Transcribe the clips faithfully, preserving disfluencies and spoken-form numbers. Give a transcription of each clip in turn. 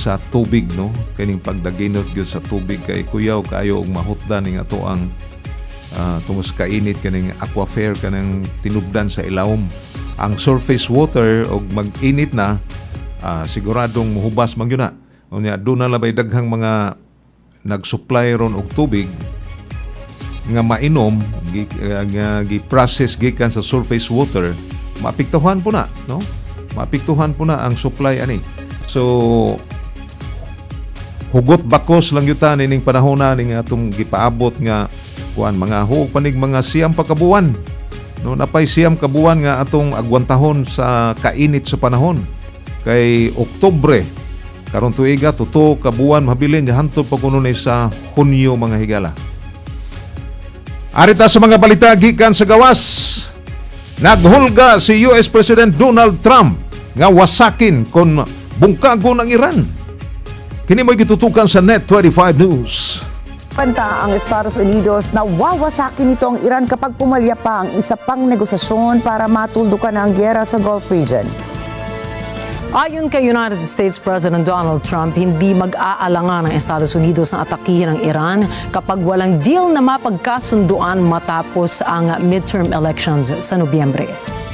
sa tubig, no? Kaning pagdaginot gyud sa tubig kay kuyaw kayo og mahutdan ning ato ang uh, tungos kainit kaning aquifer kanang tinubdan sa ilawom. Ang surface water og mag-init na uh, siguradong muhubas man gyud na. Unya do na labay daghang mga nag-supply ron og tubig nga mainom gi, uh, nga gi-process gikan sa surface water, maapektuhan po na, no? Maapektuhan po na ang supply ani. So hugot bakos lang yuta ning panahon na ning atong gipaabot nga kuan mga hug panig mga siyam pa kabuwan, no? Napay siyam kabuwan nga atong agwantahon sa kainit sa panahon. Kay Oktubre karon tuiga tuto kabuwan mabilin hantod pa kuno ni sa Hunyo mga higala. Arita sa mga balita gikan sa gawas. Naghulga si U S President Donald Trump nga wasakin kon bungkago ng Iran. Kini mo'y gitutukan sa Net twenty-five News. Panta ang Estados Unidos na wawasakin nito ang Iran kapag pumalya pa ang isa pang negosasyon para matuldukan ang giyera sa Gulf region. Ayon kay United States President Donald Trump, hindi mag-aalangan ng Estados Unidos na atakihin ang Iran kapag walang deal na mapagkasunduan matapos ang midterm elections sa Nobyembre.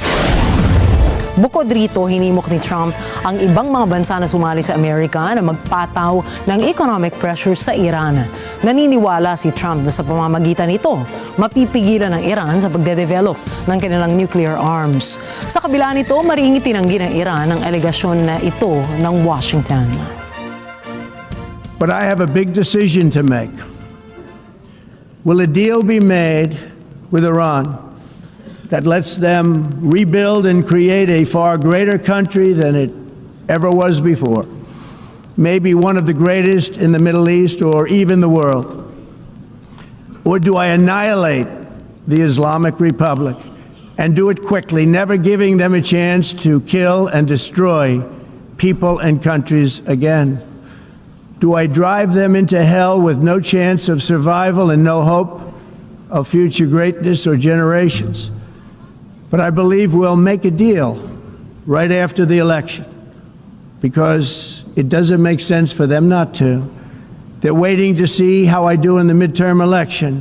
Bukod rito, hinimok ni Trump ang ibang mga bansa na sumali sa Amerika na magpataw ng economic pressure sa Iran. Naniniwala si Trump na sa pamamagitan nito, mapipigilan ng Iran sa pagde-develop ng kanilang nuclear arms. Sa kabila nito, mariingit tinanggi ng Iran ang alegasyon na ito ng Washington. But I have a big decision to make. Will a deal be made with Iran that lets them rebuild and create a far greater country than it ever was before? Maybe one of the greatest in the Middle East or even the world? Or do I annihilate the Islamic Republic and do it quickly, never giving them a chance to kill and destroy people and countries again? Do I drive them into hell with no chance of survival and no hope of future greatness or generations? But I believe we'll make a deal right after the election, because it doesn't make sense for them not to. They're waiting to see how I do in the midterm election.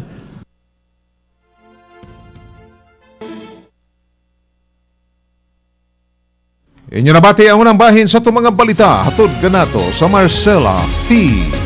Inyo nabati ang unang bahin sa itong mga balita. Hatod kanato sa Marcela Fee.